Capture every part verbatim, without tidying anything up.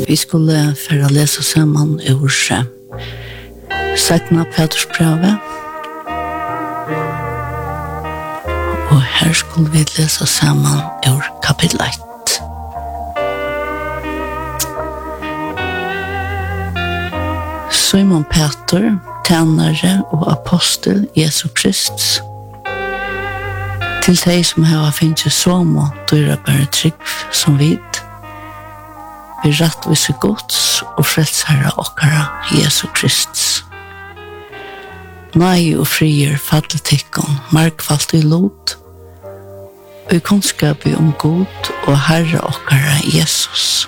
Vi skulle för att läsa samman ur Sagna Petersbrevet. Och här skulle vi läsa samman ur kapitel ett. Simon Peter, tjänare och apostel Jesu Kristus, till dig som har finnit så dyra bara trygg som vid, vi rättvise Guds och frälsare okkara Jesu Kristus. Nej och frier fattetikkon markfalt i lot, och i kunskap om God och Herre okkara Jesus.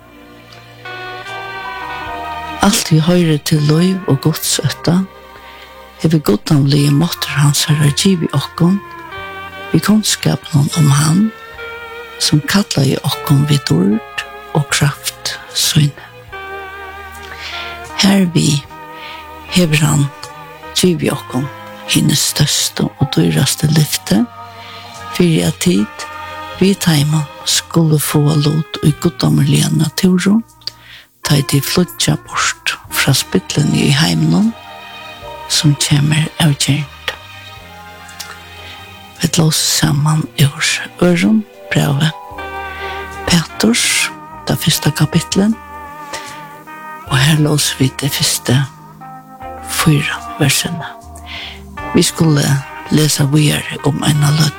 Allt vi høyre til liv og Guds øtta, er vi goddomlige måter hans herre giv i okkon, vi kunnskapen om han, som kallar i okkon vid ord og kraft søyne. Her vi hever han giv i okkon hinnes største og dyraste lyfte, fyrir at tid vi teimen skulle få lot og goddomlige naturen, ta de flutja bort fra spytlen i heimnon som kommer av gjernt. Vi låser sammen ur øren, brevet Peters, det første kapitlen, og her låser vi det første fyra versene. Vi skulle lese videre om en av